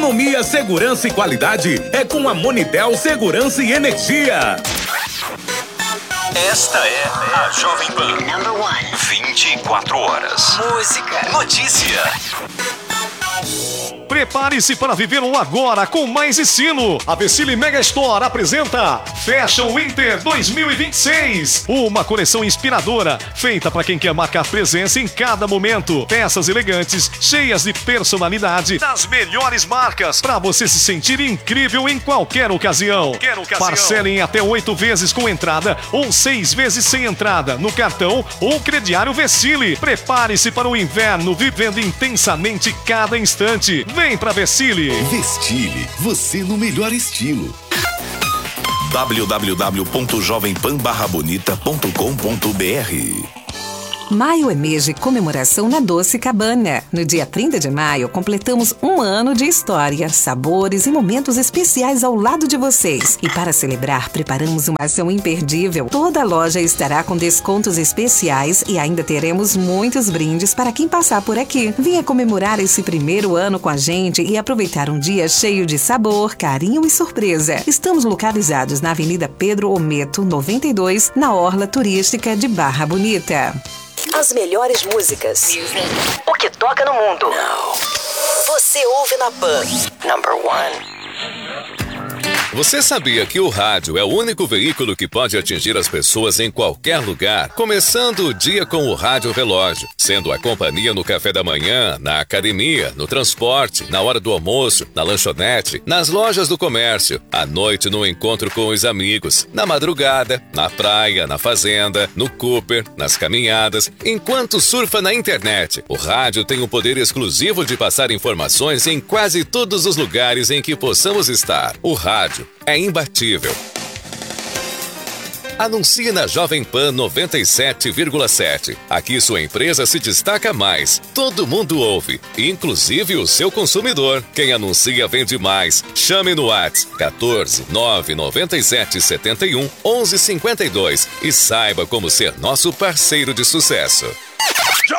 Economia, segurança e qualidade é com a Monitel Segurança e Energia. Esta é a Jovem Pan. Number 1. 24 horas. Música. Notícia. Prepare-se para viver o agora com mais ensino. A Vecile Mega Store apresenta Fashion Winter 2026. Uma coleção inspiradora, feita para quem quer marcar presença em cada momento. Peças elegantes, cheias de personalidade, das melhores marcas, para você se sentir incrível em qualquer ocasião. Parcelem até 8 vezes com entrada ou 6 vezes sem entrada, no cartão ou crediário Vecile. Prepare-se para o inverno, vivendo intensamente cada instante. Vem pra Vecile. Vestile, você no melhor estilo. www.jovempan-bonita.com.br. Maio é mês de comemoração na Doce Cabana. No dia 30 de maio, completamos um ano de história, sabores e momentos especiais ao lado de vocês. E para celebrar, preparamos uma ação imperdível. Toda a loja estará com descontos especiais e ainda teremos muitos brindes para quem passar por aqui. Venha comemorar esse primeiro ano com a gente e aproveitar um dia cheio de sabor, carinho e surpresa. Estamos localizados na Avenida Pedro Ometo, 92, na Orla Turística de Barra Bonita. As melhores músicas. O que toca no mundo. Você ouve na Pan. Number 1. Você sabia que o rádio é o único veículo que pode atingir as pessoas em qualquer lugar? Começando o dia com o Rádio Relógio, sendo a companhia no café da manhã, na academia, no transporte, na hora do almoço, na lanchonete, nas lojas do comércio, à noite no encontro com os amigos, na madrugada, na praia, na fazenda, no Cooper, nas caminhadas, enquanto surfa na internet. O rádio tem o poder exclusivo de passar informações em quase todos os lugares em que possamos estar. O rádio é imbatível. Anuncie na Jovem Pan 97,7. Aqui sua empresa se destaca mais. Todo mundo ouve, inclusive o seu consumidor. Quem anuncia vende mais. Chame no WhatsApp 14 997 71 11 52 e saiba como ser nosso parceiro de sucesso.